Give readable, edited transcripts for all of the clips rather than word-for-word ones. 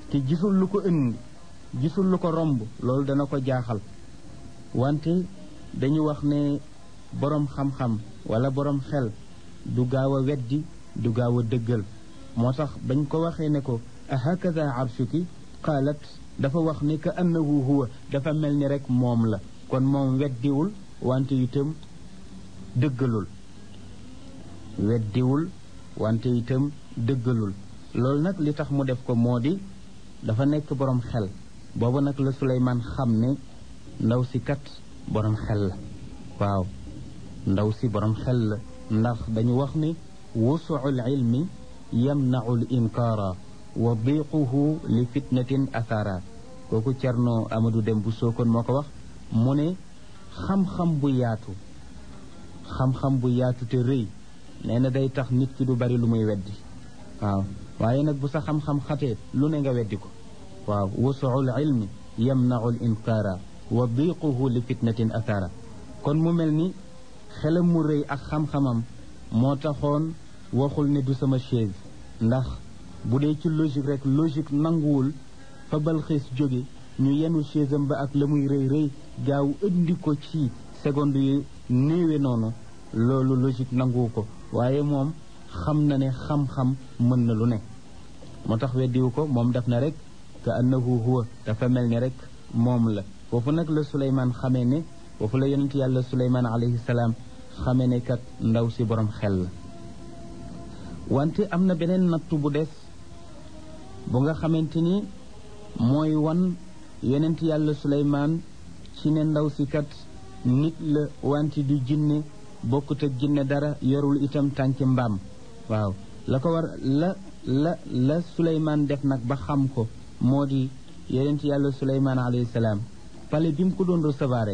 te gisul lu ko indi gisul lu ko romb loolu dana ko jaaxal. wante dañu wax ne boroom xam-xam wala boroom xel du gaaw a weddi du gaaw a dëggal. moo tax bañ ko waxee ne ko ahakada arshuki qaalat dafa wax ni ka annahu huwa dafa mel ni rek moom la. kon moom weddiwul wante itam dëggalul weddiwul wante itam dëggalul. loolu nag li tax mu def ko moo di dafa nekk boroom xel. boobu nag la Suleymaan xam ne ndaw si kat boroom xel la. waaw ndaw si boroom xel la ndax dañu wax ni wusuul ilmi yamnaul inkaara wa diquhu li fitnatin athara. kooku Cerno Amadou Dem bu Sokone moo ko wax. mu ne xam-xam bu yaatu te rëy nee na day tax nit ki du bari lu muy weddi. waaw waaye nag bu sa xam-xam xatee lu ne nga weddi ko. waaw wusuul ilmi yamnaul inkaara wa diquhu li fitnatin athara. kon mu mel ni xelam mu rëy ak xam-xamam moo taxoon waxul ne du sama chaise. ndax bu dee ci logique rek logique nanguwul fa Balxiis jóge ñu yenu chaise am ba ak la muy rëy rëy gaaw indi ko ci seconde yu néewe noonu loolu logique nanguwu ko. waaye moom xam na ne xam-xam mën na lu ne moo tax weddiwu ko. moom def na rek ka annahu huwa dafa mel ni rek moom la. foofu nag la Suleymaan xamee ne foofu la yonent yàlla Suleymaan alayhi salaam xamee ne kat ndaw si borom xel la. wante am na beneen nattu bu des bu nga xamante ni mooy wan yonent yàlla Suleymaan ci ne ndaw si kat nit la wante du jinne bokkut ak jinne dara yorul itam tànki mbaam. waaw la ko war la Suleymaan def nag ba xam ko moo di yonent yàlla Suleymaan alayhi salaam pale bi mu ko doon recevoir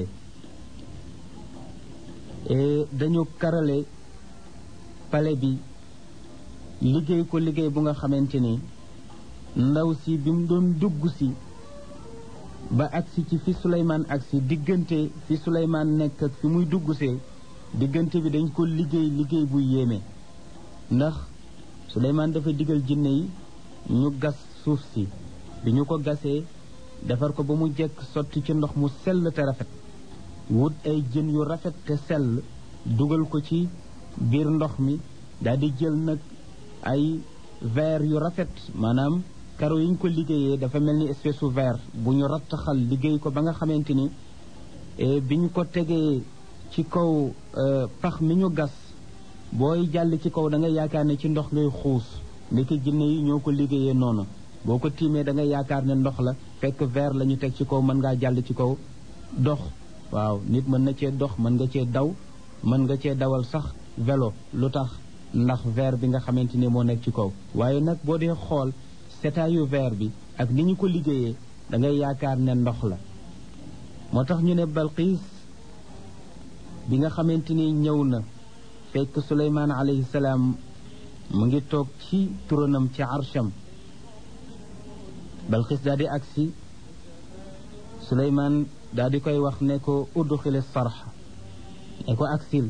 dañu karale pale bi liggéey ko liggéey bu nga xamante ni ndaw si bi mu doon dugg si ba agsi ci fi Suleymaan agsi diggante fi Suleymaan nekk ak fi muy dugg see diggante bi dañ ko liggéey bu yéeme. ndax Suleymaan dafa digal jinne yi ñu gas suuf si bi ñu ko gasee defar ko ba mu jekk sotti ci ndox mu sell te rafet wut ay jën yu rafet te sell dugal ko ci biir ndox mi daal di jël nag ay verre yu rafet maanaam karo yi ñu ko liggéeyee dafa mel ni espèce u verre bu ñu rattaxal liggéey ko ba nga xamante ni bi ñu ko tegee ci kaw pax mi ñu gas booy jàll ci kaw da nga yaakaar ne ci ndox ngay xuus. ndeke jinne yi ñoo ko liggéeyee noonu boo ko tiimee da nga yaakaar ne ndox la fekk verre la ñu teg ci kaw mën ngaa jàll ci kaw dox. waaw nit mën na cee dox mën nga cee daw mën nga cee dawal sax vélo. lu tax ndax verre bi nga xamante ni moo nekk ci kaw. waaye nag boo dee xool setaayu verre bi ak ni ñu ko liggéeyee da ngay yaakaar ne ndox la. moo tax ñu ne Balqiis bi nga xamante ni ñëw na fekk Suleymaan alayhi salaam mu ngi toog ci turanam ci arsham. Balqiis daal di agsi Suleymaan daal di koy wax ne ko udxil sarx ne ko agsil.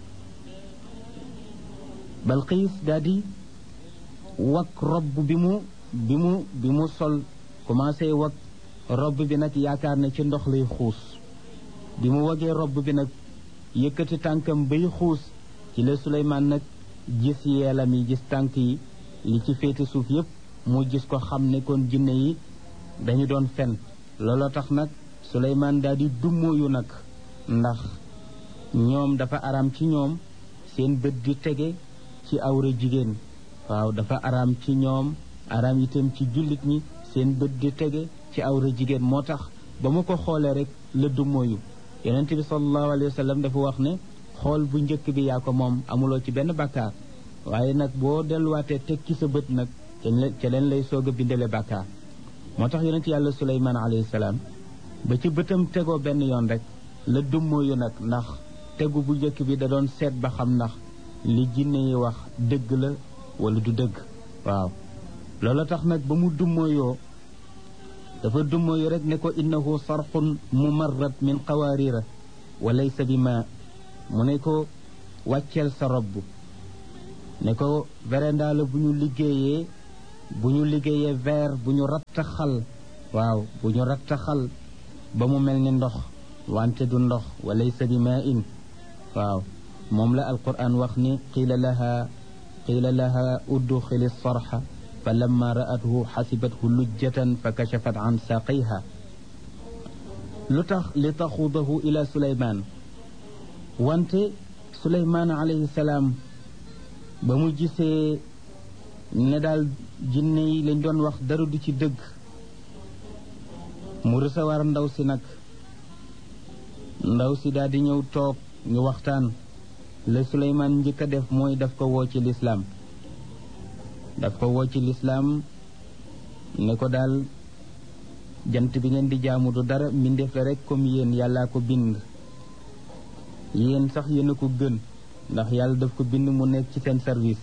Balqiis daal di wak robb bi mu sol commencé wak robb bi nag yaakaar ne ci ndox lay xuus. bi mu wagee robb bi nag yëkkati tànkam bay xuus ci la Suleymaan nag gis yeelam yi gis tànk yi li ci féete suuf yépp mu gis ko xam ne kon jinne yi dañu doon fen. looloo tax nag Suleymaan daal di dummóoyu nag ndax ñoom dafa araam ci ñoom seen bët di tege ci awra jigéen. waaw dafa araam ci ñoom araam itam ci jullit ñi seen bët di tege ci awra jigéen. moo tax ba mu ko xoolee rek la dummóoyu. yonent bi sallallahu alayhi wa sallam dafa wax ne xool bu njëkk bi yaa ko moom amuloo ci benn bàkkaar waaye nag boo delluwaatee teg ci sa bët nag ca leen lay soog a bindale bàkkaar. moo tax yonent yàlla Suleymaan alayhi salaam ba ci bëtam tegoo benn yoon rek la dummóoyu nag ndax tegu bu njëkk bi da doon seet ba xam ndax li jinne yi wax dëgg la wala du dëgg. waaw loolu tax nag ba mu dummóoyoo dafa dummóoyu rek ne ko innahu sarxun mumarrat min qawaarira wa laysa bi ma. mu ne ko wàcceel sa robb ne ko veranda la bu ñu liggéeyee bu ñu liggéeyee verre bu ñu rattaxal waaw bu ñu rattaxal ba mu mel ni ndox wante du ndox walaysa bi maa in waaw moom la alquran wax ni qiila laha udxili sarxa fa lamma ra'athu xasibathu lujjatan fa kachafat an saaqayha lu tax li taxudahu ila suleymaan wante suleymaan alayhi salaam ba mu gisee ne daal jinne yi lañ doon wax dara du ci dëgg mu recevoir ndaw si nag ndaw si daal di ñëw toog ñu waxtaan la suleymaan njëkk a def mooy daf ko woo ci lislaam ne ko daal jant bi ngeen di jaamu du dara mbindeef la rek comme yéen yàllaa ko bind yéen sax yéen a ko gën ndax yàlla daf ko bind mu nekk ci seen service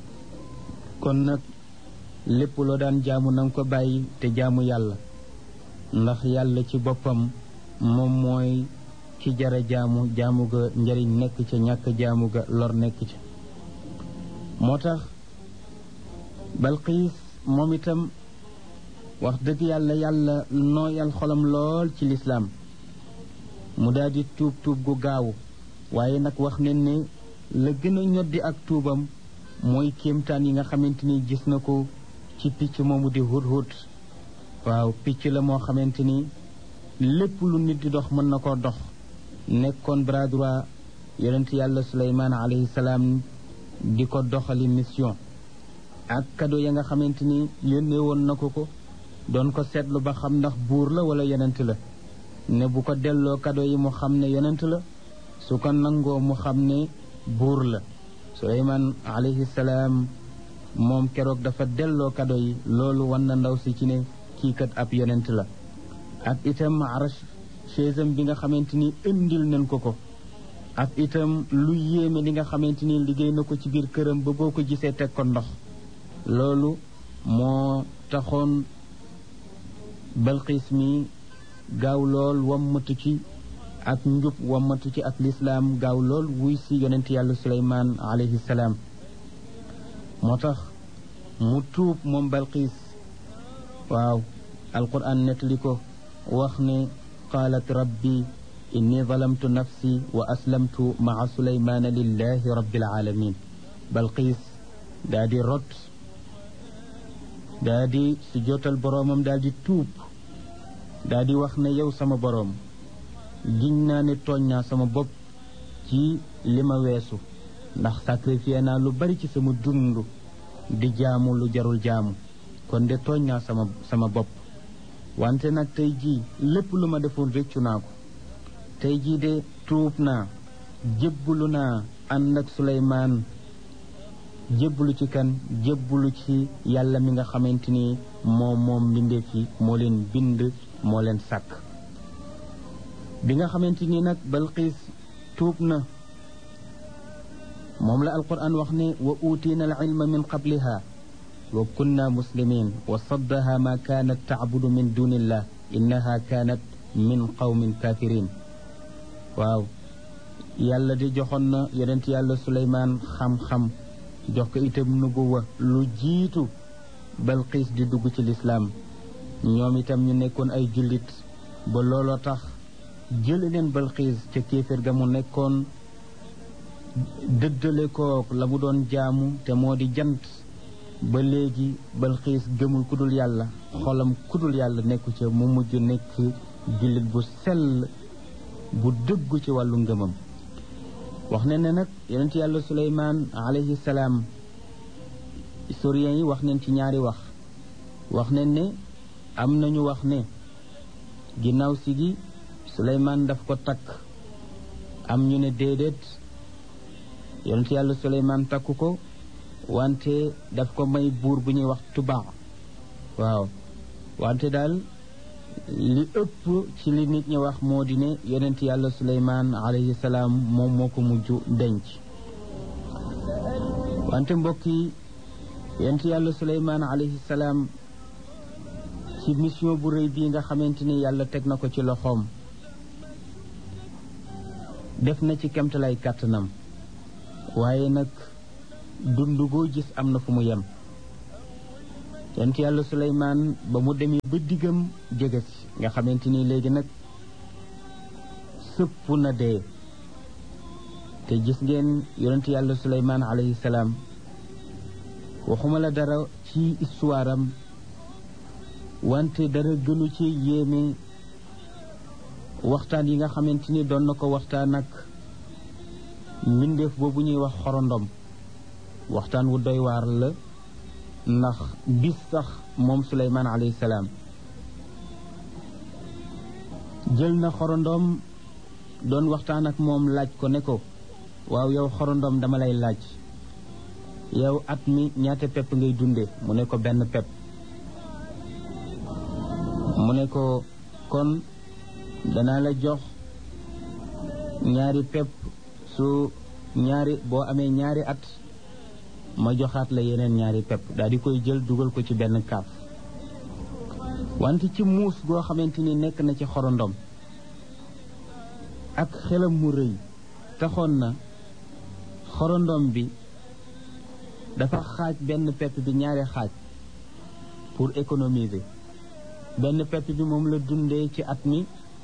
kon nag lépp loo daan jaamu na nga ko bàyyi te jaamu yàlla ndax yàlla ci boppam moom mooy ki jara jaamu ga njariñ nekk ca ñàkk jaamu ga lor nekk ca moo tax Balqiis moom itam wax dëgg yàlla nooyal xolam lool ci lislaam mu daal di tuub gu gaaw waaye nag wax ne ne la gën a ñoddi ak tuubam mooy kéemtaan yi nga xamante ni gis na ko ci picc moomu di hudhud waaw picc la moo xamante ni lépp lu nit di dox mën na koo dox nekkoon bras droit yonent yàlla Suleymaan alayhi salaam di ko doxali mission ak cadeau ya nga xamante ni yónnee woon na ko doon ko seetlu ba xam ndax buur la wala yonent la ne bu ko delloo cadeau yi mu xam ne yonent la su ko nangoo mu xam ne buur la Suleymaan alayhi salaam moom keroog dafa delloo cadeau yi loolu wan na ndaw si ci ne kii kat ab yonent la ak itam arash chaisam bi nga xamante ni indil nañ ko ak itam lu yéeme li nga xamante ni liggéey na ko ci biir këram ba boo ko gisee teg ko ndox loolu moo taxoon Balqiis mi gaaw lool wammatu ci ak njub wammatu ci ak lislaam gaaw lool wuy si yonent yàlla Suleymaan alayhi salaam moo tax mu tuub moom Balqiis waaw alquran nettali ko wax ne qaalat rabbi inni zalamtu nafsi wa aslamtu maa Suleymaana lillahi rabbil alamin Balqiis daa di rot daa di su jootal boroomam daa di tuub daa di wax ne yow sama boroom giñ naa ne tooñ naa sama bopp ci li ma weesu ndax sacrifié naa lu bari ci sama dund di jaamu lu jarul jaamu kon de tooñ naa sama bopp wante nag tey jii lépp lu ma defoon réccu naa ko tey jii de tuub naa jébbalu naa ànd ak Suleymaan jébbalu ci kan jébbalu ci yàlla mi nga xamante ni moom mbindeef yi moo leen bind moo leen sàkk bi nga xamante ni nag Balqiis tuub na moom la alquran wax ne wa utiina al ilma min qabliha wa kunna muslimin wa saddaha ma kaanat tacbudu min dunillah innaha kaanat min qawmin kafirin waaw yàlla di joxoon na yonent yàlla Suleymaan xam-xam jox ko itam nubuwa lu jiitu Balqiis di dugg ci lislaam ñoom itam ñu nekkoon ay jullit ba looloo tax jële leen Balqiis ca kéeféer ga mu nekkoon dëddale ko la mu doon jaamu te moo di jant ba léegi Balqiis gëmul kudul yàlla xolam kudul yàlla nekku ca mu mujj nekk jullit bu sell bu dëggu ci wàllu ngëmam wax ne nag yonent yàlla Suleymaan alayhi salaam historiens yi wax neen ci ñaari wax neen ne am nañu wax ne ginnaaw si gi Suleymaan daf ko takk am ñu ne déedéet yonent yàlla Suleymaan takku ko wante daf ko may buur bu ñuy wax Tubaa waaw wante daal li ëpp ci li nit ñi wax moo di ne yonent yàlla Suleymaan alayhi salaam moom moo ko mujj denc wante mbokk yi yonent yàlla Suleymaan alayhi salaam ci mission bu rëy bii nga xamante ni yàlla teg na ko ci loxoom def na ci kemtalay kàttanam waaye nag dund goo gis am na fu mu yem yonent yàlla Suleymaan ba mu demee ba diggam jege si nga xamante ni léegi nag sëpp na dee te gis ngeen yonent yàlla Suleymaan alayhi salaam waxuma la dara ci histoire am wante dara gënu ci yéeme waxtaan yi nga xamante ni doon na ko waxtaan ak mbindeef boobu ñuy wax xorondom waxtaan wu doy waar la ndax bis sax moom Suleymaan alayhi salaam jël na xorondom doon waxtaan ak moom laaj ko ne ko waaw yow xorondom dama lay laaj yow at mi ñaata pepp ngay dunde mu ne ko benn pepp mu ne ko kon danaa la jox ñaari pepp su ñaari boo amee ñaari at ma joxaat la yeneen ñaari pepp daal di koy jël dugal ko ci benn kaaf wante ci muus goo xamante ni nekk na ci xorondom ak xelam mu rëy taxoon na xorondom bi dafa xaaj benn pepp bi ñaari xaaj pour économiser benn pepp bi moom la dundee ci at mi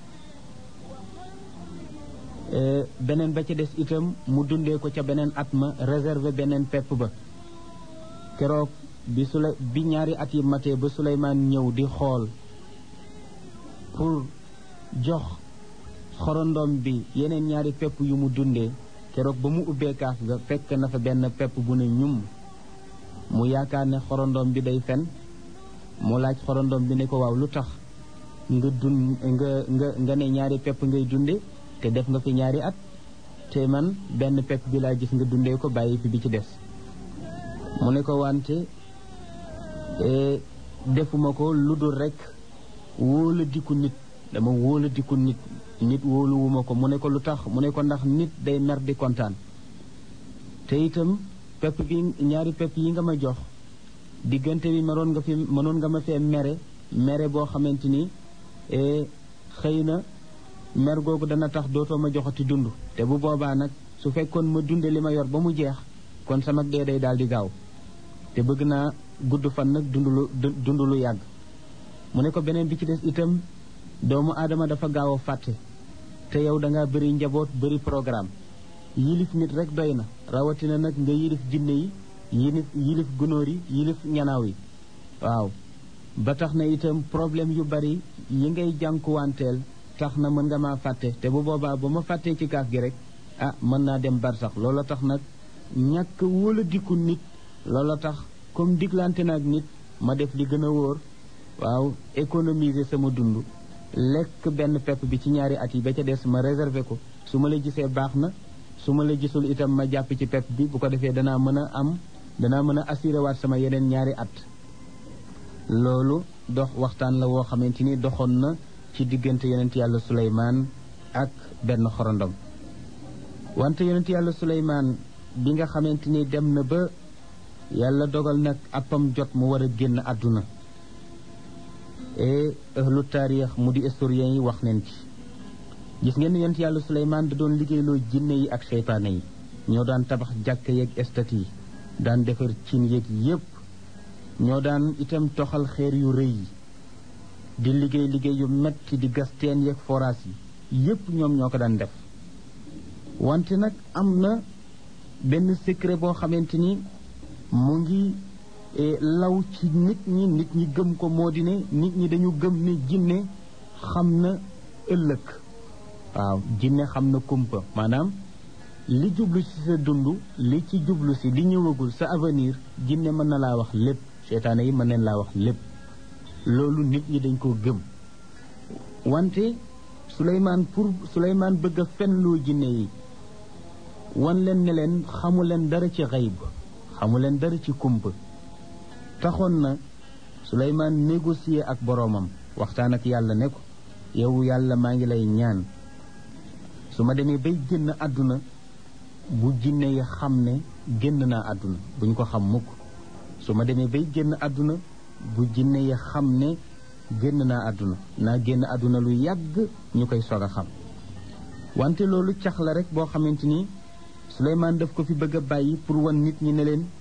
beneen ba ca des itam mu dundee ko ca beneen at ma réserver beneen pepp ba keroog bi ñaari at yi matee ba Suleymaan ñëw di xool pour jox xorondom bi yeneen ñaari pepp yu mu dundee keroog ba mu ubbee kaaf ga fekk na fa benn pepp bu ne ñum mu yaakaar ne xorondom bi day fen mu laaj xorondom bi ne ko waaw lu tax nga ne ñaari pepp ngay dunde te def nga fi ñaari at te man benn pepp bi laa gis nga dundee ko bàyyi fi bi ci des mu ne ko wante defuma ko lu dul rekk wóola diku nit dama wóola diku nit wóoluwuma ko mu ne ko lu tax mu ne ko ndax nit day mer di kontaan te itam pepp bi ñaari pepp yi nga ma jox diggante bi mënoon nga ma fee mere boo xamante ni xëy na mer googu dana tax dootoo ma joxati dund te bu boobaa nag su fekkoon ma dunde li ma yor ba mu jeex kon sama dee day daal di gaaw te bëgg naa gudd fan nag dund lu yàgg mu ne ko beneen bi ci des itam doomu aadama dafa gaaw a fàtte te yow da ngaa bëri njaboot bëri programme yilif nit rek doy na rawatina nag nga yilif jinne yi yilif gunóor yi yilif ñanaaw yi waaw ba tax na itam problème yu bari yi ngay jànkuwanteel tax na mën nga maa fàtte te bu boobaa ba ma fàttee ci kaaf gi rek mën naa dem bar sax loola tax nag ñàkk wóola dikku nit loola tax comme diglante na ak nit ma def li gën a wóor waaw économiser sama dund lekk benn pepp bi ci ñaari at yi ba ca des ma réserver ko su ma la gisee baax na su ma la gisul itam ma jàpp ci pepp bi bu ko defee danaa mën a assuré waat sama yeneen ñaari at loolu waxtaan la woo xamante ni doxoon na ci diggante yonent yàlla Suleymaan ak benn xorondom wante yonent yàlla Suleymaan bi nga xamante ni dem na ba yàlla dogal nag appam jot mu war a génn àdduna et ahlu taarix mu di historien yi wax neen ci gis ngeen ne yonent yàlla Suleymaan da doon liggéeyloo jinne yi ak seytaane yi ñoo daan tabax jàkk yeeg estat yi daan defar cin yeeg yépp ñoo daan itam toxal xeer yu rëy yi di liggéey yu metti di gas teen yeeg forage yi yépp ñoom ñoo ko daan def wante nag am na benn secret boo xamante ni mu ngi law ci nit ñi gëm ko moo di ne nit ñi dañu gëm ne jinne xam na ëllëg waaw jinne xam na kumpa maanaam li jublu ci sa dund li ci jublu si li ñëwagul sa avenir jinne mën na laa wax lépp seytaane yi mën nañ laa wax lépp loolu nit ñi dañ ko gëm wante Suleymaan bëgg a fenloo jinne yi wan leen ne leen xamu leen dara ci xayb xamu leen dara ci kumpa taxoon na Suleymaan négocier ak boroomam waxtaan ak yàlla ne ko yow yàlla maa ngi lay ñaan su ma demee bay génn àdduna bu jinne yi xam ne génn naa àdduna buñ ko xam mukk su ma demee bay génn àdduna bu jinne yi xam ne génn naa àdduna naa génn àdduna lu yàgg ñu koy soog a xam wante loolu cax la rek boo xamante ni Suleymaan daf ko fi bëgg a bàyyi pour wan nit ñi ne leen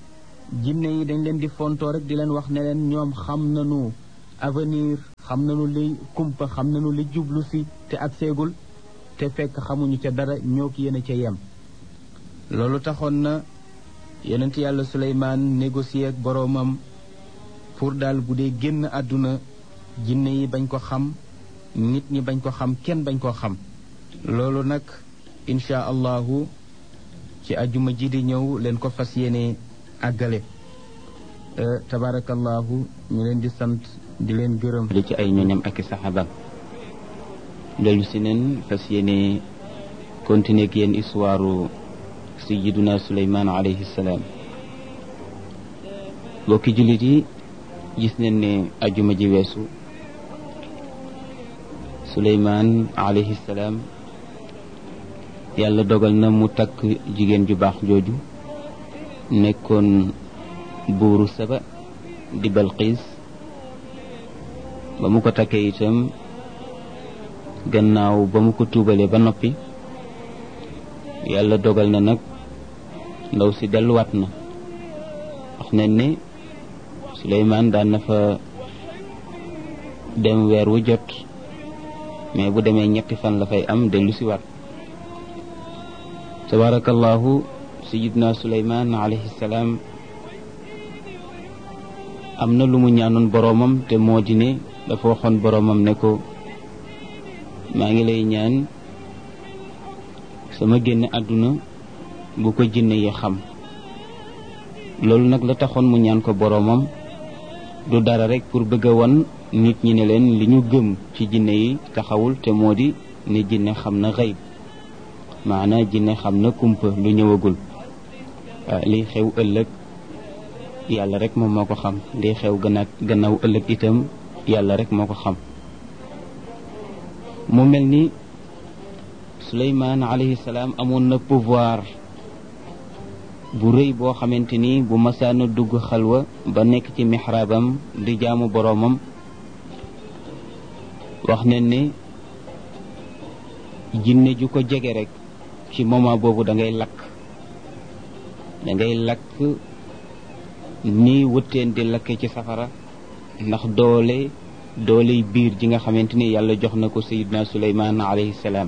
jinne yi dañ leen di fontoo rek di leen wax ne leen ñoom xam nañu avenir, xam nañu li kumpa, xam nañu li jublu si te ak seegul, te fekk xamuñu ca dara, ñoo ki yéen a ca yem. loolu taxoon na yonent yàlla Suleymaan négocier ak boroomam pour daal bu dee génn àdduna jinne yi bañ ko xam, nit ñi bañ ko xam, kenn bañ koo xam. loolu nag insha allahu ci ajuma ji di ñëw leen ko fas yéene àggale. tabarakallahu ñu leen di sant di leen gërëm li ci ay ñoñam ak i saxaabam. dellu si neen fas yéene continuer ak yéen histoire sayyiduna Suleymaan alayhi salaam. bokki jullit yi gis neen ne ajuma ji weesu Suleymaan alayhi salaam yàlla dogal na mu takk jigéen ju baax jooju nekkoon buuru Saba di Balqiis. ba mu ko takkee itam gannaaw ba mu ko tuubalee ba noppi yàlla dogal na nag ndaw si delluwaat na. wax nañ ne Suleymaan daan na fa dem weer wu jot, mais bu demee ñetti fan la fay am dellu si waat. tabarakallahu sayyidna Suleymaan alayhi salaam am na lu mu ñaanoon boroomam, te moo di ne dafa waxoon boroomam ne ko maa ngi lay ñaan sama génn àdduna bu ko jinne yi xam. loolu nag la taxoon mu ñaan ko boroomam du dara rek pour bëgg a won nit ñi ne leen li ñu gëm ci jinne yi taxawul, te moo di ne jinne xam na xayb, maana jinne xam na kumpa lu ñëwagul. liy xew ëllëg yàlla rek moom moo ko xam, liy xew gannaaw ëllëg itam yàlla rek moo ko xam. mu mel ni Suleymaan alayhi salaam amoon na pouvoir bu rëy boo xamante ni bu masaana dugg xalwa ba nekk ci mixraabam di jaamu boroomam, wax ne ne jinne ju ko jege rek ci moment boobu da ngay lakk ni wëtteen di lakke ci safara, ndax dooley biir ji nga xamante ni yàlla jox na ko sayidna Suleymaan alayhi salaam.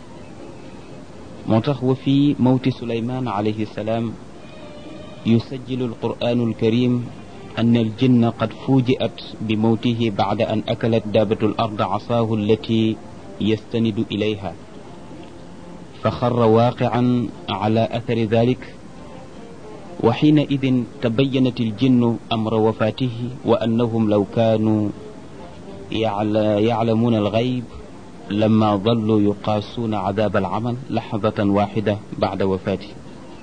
moo tax wa fi mawti Suleymaan alayhi salaam yusajjilu alqur'anu alkarim an aljinna qad fuji'at bi mawtihi ba'da an akalat daabatu al-ard asaahu allati yastanidu ilayha fa xarra waaqi'an ala athari dhalik wa xiinaidin tabayyanat aljinnu amra wafaatihi wa annahum law kaanu yaclamuuna alxayb lama dallu yuqaasuuna cadaab alcamal laxdatan waxida bacda wafaatihi.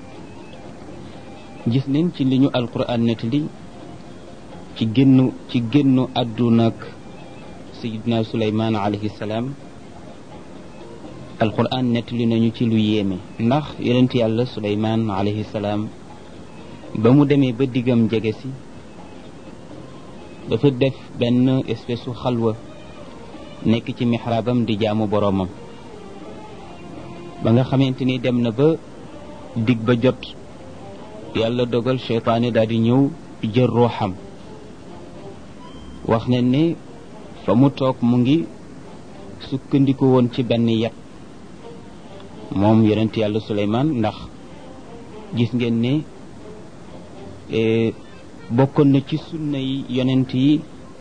gis nañ ci li ñu alquran nettali ci génnu àdduna ak sayidna Suleymaan alayhi salaam. alquran nettali nañu ci lu yéeme, ndax yonent yàlla Suleymaan alayhi salaam ba mu demee ba diggam jege si dafa def benn espèce su xalwa nekk ci mixraabam di jaamu boroomam. ba nga xamante ni dem na ba dig ba jot, yàlla dogal seytaane daal di ñëw jël ruuxam. wax ne ne fa mu toog mu ngi sukkandiku woon ci benn yat moom yonent yàlla Suleymaan, ndax gis ngeen ne bokkoon na ci sunna yi yonent yi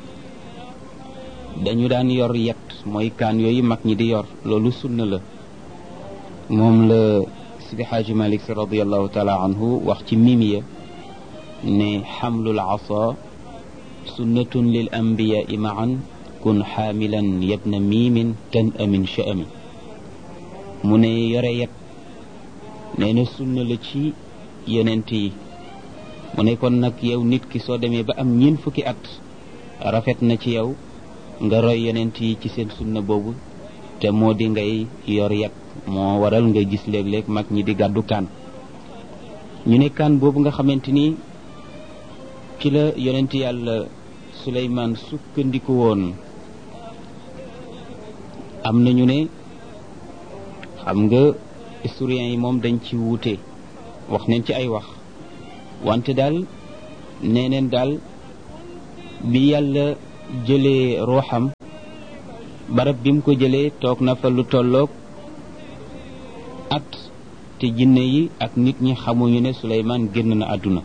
dañu daan yor yet, mooy kaan yooyu mag ñi di yor, loolu sunna la. moom la Sidi Xaaji Malik Si radiallahu taala anhu wax ci mimiya ne xamlul asa sunnatun lil anbiyaai maan kun xaamilan yabna miimin tan amin sha'ami. mu ne yore yet nee na sunna la ci yonent yi. mu ne kon nag yow nit ki soo demee ba am ñeent fukki at rafet na ci yow nga roy yonent yi ci seen sunna boobu, te moo di ngay yor yat. moo waral nga gis léeg-léeg mag ñi di gàddu kaan. ñu ne kaan boobu nga xamante ni ci la yonent yàlla Suleymaan sukkandiku woon, am nañu ne, xam nga historiens yi moom dañ ci wuute, wax nañ ci ay wax, wante daal nee neen daal bi yàlla jëlee ruuxam barab bi mu ko jëlee toog na fa lu tolloog at te jinne yi ak nit ñi xamuñu ne Suleymaan génn na àdduna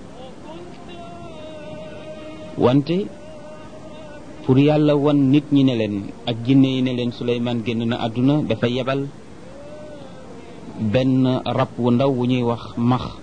wante pour yàlla wan nit ñi ne leen ak jinne yi ne leen Suleymaan génn na àdduna dafa yebal benn rab wu ndaw wu ñuy wax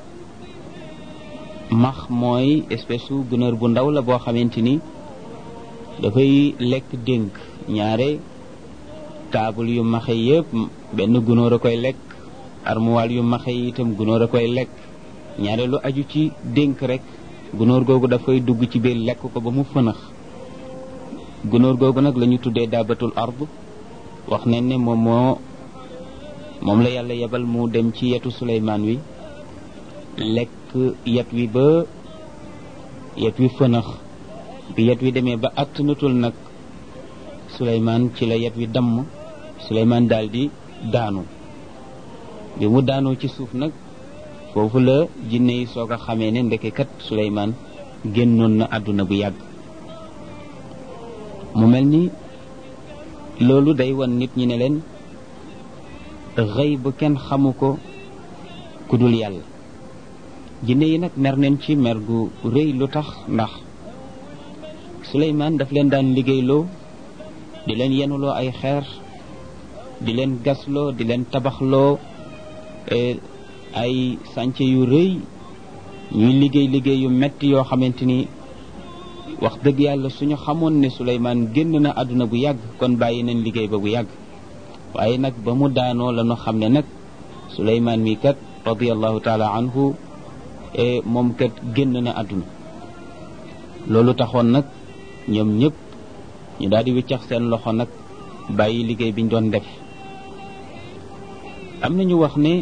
max mooy espèce u gunóor bu ndaw la boo xamante ni dafay lekk dénk ñaare taabul yu maxe yëpp benn gunóor a koy lekk armuwaal yu maxe yi itam gunóor a koy lekk ñaare lu aju ci dénk rek gunóor googu dafay dugg ci biir lekk ko ba mu fënax gunóor googu nag la ñu tuddee daabatul ard wax nañ ne moom la yàlla yebal mu dem ci yetu Suleymaan wi lekk yet wi ba yet wi fënax bi yet wi demee ba attanatul nag Suleymaan ci la yet wi damm Suleymaan daldi daanu bi mu daanoo ci suuf nag foofu la jinne yi soog a xamee ne ndekekat Suleymaan génnoon na àdduna bu yàgg mu mel ni loolu day wan nit ñi ne leen xëy ba kenn xamu ko ku dul yàlla jinne yi nag mer nañ ci mer gu rëy lu tax ndax Suleymaan daf leen daan liggéeyloo di leen yenuloo ay xeer di leen gasloo di leen tabaxloo ay sànce yu rëy ñuy liggéey yu metti yoo xamante ni wax dëgg yàlla suñu xamoon ne Suleymaan génn na àdduna bu yàgg kon bàyyi nañ liggéey ba bu yàgg waaye nag ba mu daanoo la ñu xam ne nag Suleymaan mi kat radiyallahu taala anhu moom kat génn na àdduna loolu taxoon nag ñoom ñëpp ñu daal di wiccax seen loxo nag bàyyi liggéey bi ñu doon def am na ñu wax ne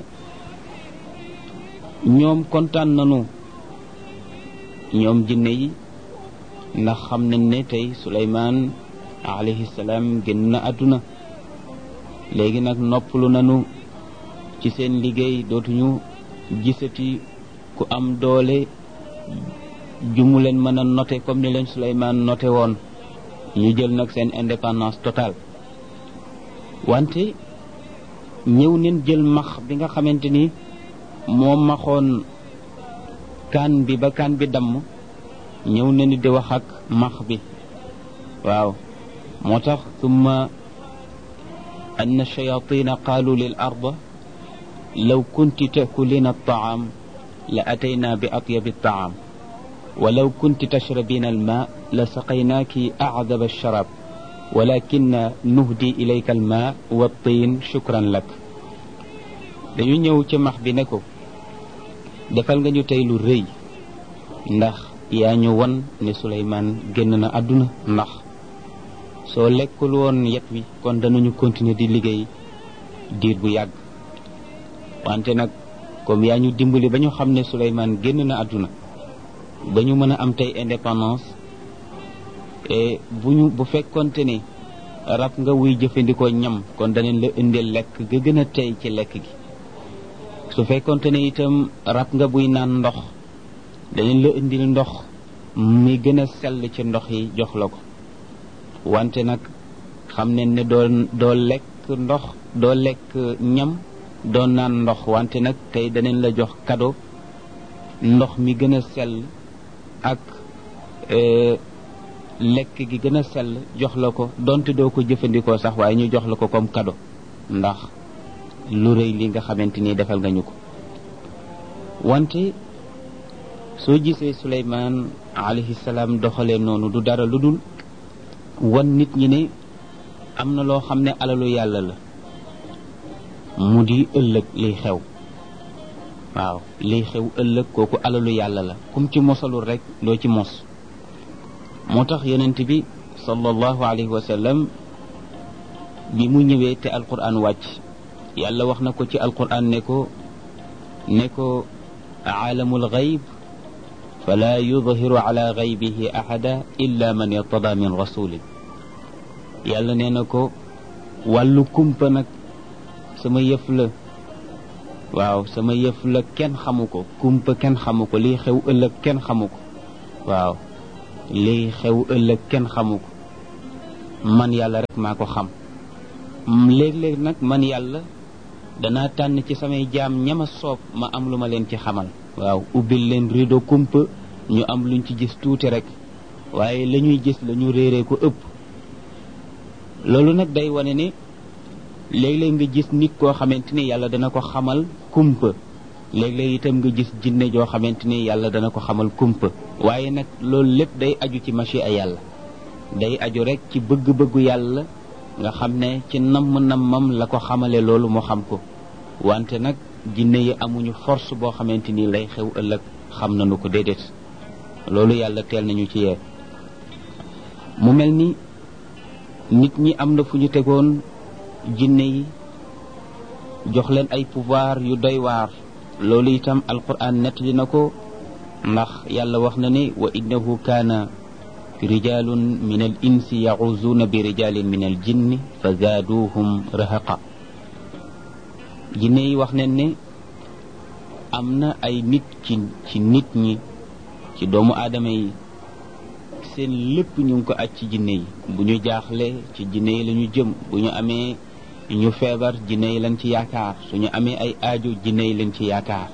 ñoom kontaan nañu ñoom jinne yi ndax xam nañ ne tey Suleymaan alayhi salaam génn na àdduna léegi nag noppalu nañu ci seen liggéey dootuñu gisati ku am doole jumu leen mën a noté comme ni leen Suleymaan noté woon ñu jël nag seen indépendance totale wante ñëw neen jël max bi nga xamante ni moo maxoon kaan bi ba kaan bi damm ñëw na ni di wax ak max bi waaw moo tax summa anna shayatina qaalu lil arda law kunti takulina altaam la atayna bi atyabi altaam wa law kunti tashrabina alma la saqaynaaki acdaba alsharab walakin nuhdi ilayka alma wa tiin shukran lak dañu ñëw ca max bi ne ko defal nga ñu tey lu rëy ndax yaa ñu won ne Suleymaan génn na àdduna ndax soo lekkul woon yet wi kon danañu continuer di liggéey diir bu yàgg wante nag comme yaa ñu dimbali ba ñu xam ne Suleymaan génn na àdduna ba ñu mën a am tey indépendance et bu fekkonte ne rab nga wuy jëfandikoo ñam kon danañ la indil lekk ga gën a tey ci lekk gi su fekkonte ne itam rab nga buy naan ndox danañ la indil ndox mi gën a sell ci ndox yi jox la ko wante nag xam ne ne doo lekk ndox doo lekk ñam doo naan ndox wante nag tey danañ la jox cadeau ndox mi gën a sell ak lekk gi gën a sell jox la ko donte doo ko jëfandikoo sax waaye ñu jox la ko comme cadeau ndax lu rëy li nga xamante ni defal nga ñu ko wante soo gisee Suleymaan alayhi salaam doxalee noonu du dara lu dul wan nit ñi ne am na loo xam ne alalu yàlla la mu di ëllëg liy xew waaw liy xew ëllëg kooku alalu yàlla la kum ci mosalul rek doo ci mos moo tax yonent bi sallallahu alayhi wa sallam bi mu ñëwee te alquran wàcc yàlla wax na ko ci alquran ne ko aalamul gayb fala yudhiru ala gaybihi ahada illa man irtada min rasulin yàlla nee na ko wàllu kumpa nag sama yëf la waaw sama yëf la kenn xamu ko kumpa kenn xamu ko liy xew ëllëg kenn xamu ko waaw li xew ëllëg kenn xamu ko man yàlla rek maa ko xam léeg-léeg nag man yàlla danaa tànn ci samay jaam ñama soob ma am lu ma leen ci xamal waaw ubbil leen rido kumpa ñu am luñ ci gis tuuti rek waaye la ñuy gis la ñu réeree ko ëpp loolu nag day wane ne léeg-léeg nga gis nit koo xamante ni yàlla dana ko xamal kumpa léeg-léeg itam nga gis jinne joo xamante ni yàlla dana ko xamal kumpa waaye nag loolu lépp day aju ci machi a yàlla day aju rek ci bëgg-bëggu yàlla nga xam ne ci namm-nammam la ko xamale loolu mu xam ko wante nag jinne yi amuñu force boo xamante ni lay xew ëllëg xam nañu ko déedéet loolu yàlla teel nañu ci yee mu mel ni nit ñi am na fu ñu tegoon jinne yi jox leen ay pouvoir yu doy waar loolu itam alquran nettali na ko ndax yàlla wax na ne wa innahu kaana rijalun min al insi yaxuzuuna bi rijalin min al jinni fa zaaduhum rahaqa jinne yi wax nañ ne am na ay nit ci nit ñi ci doomu aadama yi seen lépp ñu ngi ko aj ci jinne yi bu ñu jaaxle ci jinne yi la ñu jëm bu ñu amee ñu feebar jinne yi lañ ci yaakaar suñu amee ay aajo jinne yi lañ ci yaakaar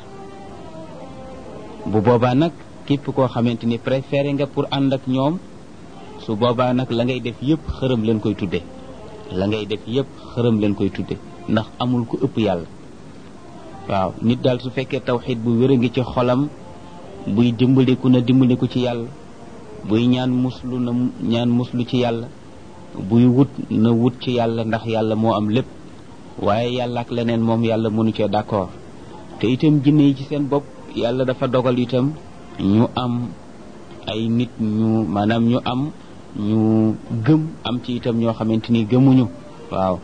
bu boobaa nag képp koo xamante ni préféré nga pour ànd ak ñoom su boobaa nag la ngay def yépp xërëm leen koy tudde la ngay def yépp xërëm leen koy tudde ndax amul ku ëpp yàlla waaw nit daal su fekkee tawxiid bu wér a ngi ci xolam buy dimbaliku na dimbaliku ci yàlla buy ñaan muslu ci yàlla buy wut na wut ci yàlla ndax yàlla moo am lépp waaye yàlla ak leneen moom yàlla mënu cee d'accord te itam jinne yi ci seen bopp yàlla dafa dogal itam ñu am ay nit ñu maanaam ñu gëm am ci itam ñoo xamante ni gëmuñu waaw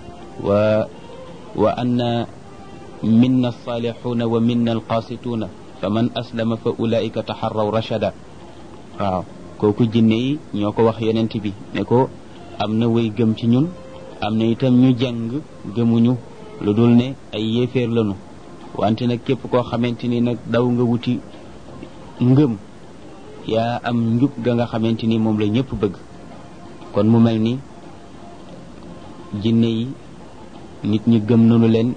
wa anna minna alsalixuuna wa minna alqaasituuna fa man aslama fa ulaika taxarraw rachada waaw kooku jinne yi ñoo ko wax yonent bi ne ko am na way gëm ci ñun am na itam ñu jàng gëmuñu lu dul ne ay yéeféer lañu wante nag képp koo xamante ni nag daw nga wuti ngëm yaa am njub ga nga xamante ni moom la ñëpp bëgg kon mu mel ni jinne yi nit ñi gëm nañu leen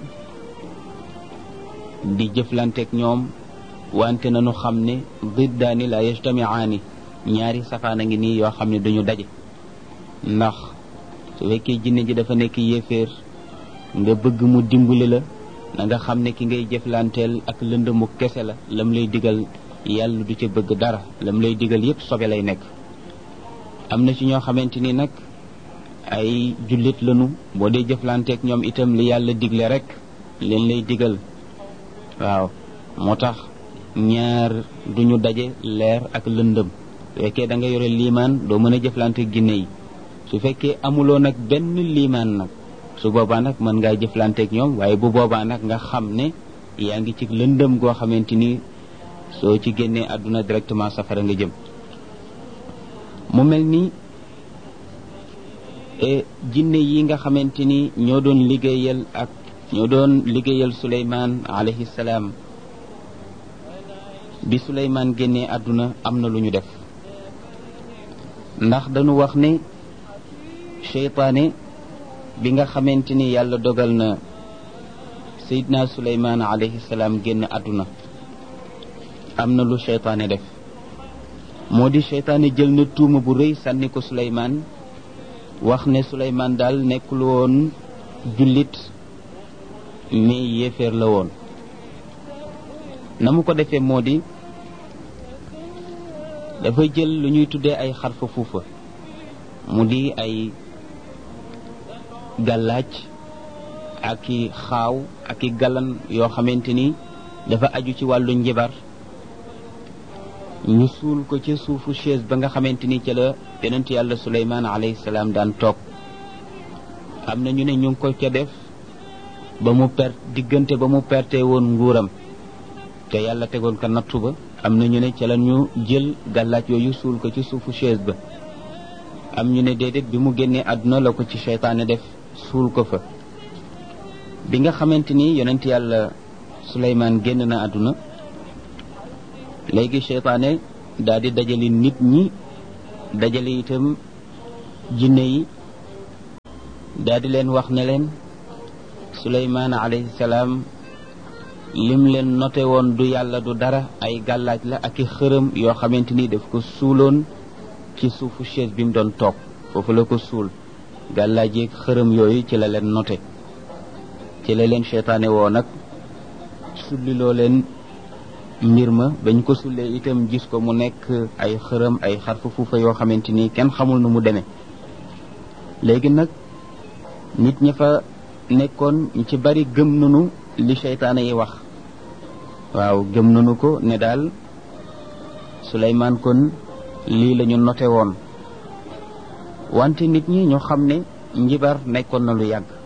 di jëflanteeg ñoom wante nañu xam ne diddaani la yajtamiaani ñaari safaan a ngi nii yoo xam ne duñu daje ndax su fekkee jinne ji dafa nekk yéeféer nga bëgg mu dimbali la na nga xam ne ki ngay jëflanteel ak lëndëmu kese la lam lay digal yàlla du ca bëgg dara lam lay digal yépp sobe lay nekk am na ci ñoo xamante ni nag ay jullit lañu boo dee jëflanteeg ñoom itam li yàlla digle rek leen lay digal waaw moo tax ñaar duñu daje leer ak lëndëm su fekkee da nga yore liimaan doo mën a jëflanteeg jinne yi su fekkee amuloo nag benn liimaan nag su boobaa nag mën ngaa jëflanteeg ñoom waaye bu boobaa nag nga xam ne yaa ngi ci lëndëm goo xamante ni soo ci génnee àdduna directement safara nga jëm mu mel ni jinne yi nga xamante ni ñoo doon liggéeyal Suleymaan alayhi salaam bi Suleymaan génnee àdduna am na lu ñu def ndax dañu wax ne seytaane bi nga xamante ni yàlla dogal na Seydina Suleymaan alayhi salaam génn àdduna am na lu seytaane def moo di seytaane jël na tuuma bu rëy sànni ko Suleymaan wax ne Suleymaan daal nekkul woon jullit mais yéeféer la woon na mu ko defee moo di dafa jël lu ñuy tuddee ay xarfa fuufa mu di ay gàllaaj ak i xaaw ak i galan yoo xamante ni dafa aju ci wàllu njibar ñu suul ko ca suufu chaise ba nga xamante ni ca la yonent yàlla Suleymaan alayhi salaam daan toog am na ñu ne ñu ngi ko ca def ba mu diggante ba mu perte woon nguuram te yàlla tegoon ko nattu ba am na ñu ne ca la ñu jël gàllaaj yooyu suul ko ci suufu chaise ba am ñu ne déedéet bi mu génnee àdduna la ko ci seytaane def suul ko fa bi nga xamante ni yonent yàlla Suleymaan génn na àdduna léegi seytaane daal di dajale nit ñi dajale itam jinne yi daal di leen wax ne leen Suleymaan alayhi salaam lim leen noté woon du yàlla du dara ay gàllaaj la ak i xërëm yoo xamante ni daf ko suuloon ci suufu chaise bi mu doon toog foofu la ko suul gàllaaj yeeg xërëm yooyu ci la leen noté ci la leen seytaane woo nag sulliloo leen mbir ma bañ ko sullee itam gis ko mu nekk ay xërëm ay xarfa fuufa yoo xamante ni kenn xamul nu mu demee léegi nag nit ña fa nekkoon ñu ci bari gëm nanu li seytaane yi wax waaw gëm nanu ko ne daal Suleymaan kon lii la ñu noté woon wante nit ñi ñu xam ne njibar nekkoon na lu yàgg